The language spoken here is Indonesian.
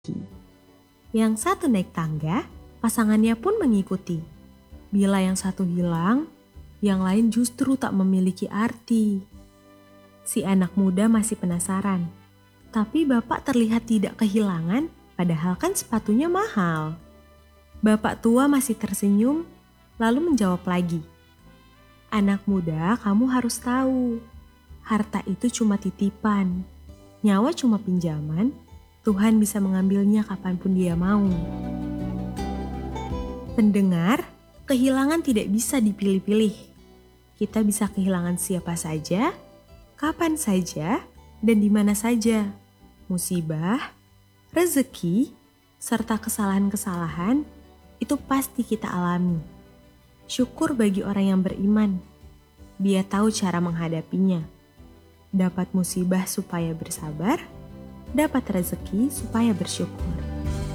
Yang satu naik tangga, pasangannya pun mengikuti. Bila yang satu hilang, yang lain justru tak memiliki arti. Si anak muda masih penasaran, tapi bapak terlihat tidak kehilangan, padahal kan sepatunya mahal. Bapak tua masih tersenyum, lalu menjawab lagi. Anak muda, kamu harus tahu, harta itu cuma titipan, nyawa cuma pinjaman, Tuhan bisa mengambilnya kapanpun Dia mau. Pendengar, kehilangan tidak bisa dipilih-pilih. Kita bisa kehilangan siapa saja, kapan saja, dan di mana saja. Musibah, rezeki, serta kesalahan-kesalahan itu pasti kita alami. Syukur bagi orang yang beriman. Dia tahu cara menghadapinya. Dapat musibah supaya bersabar, dapat rezeki supaya bersyukur.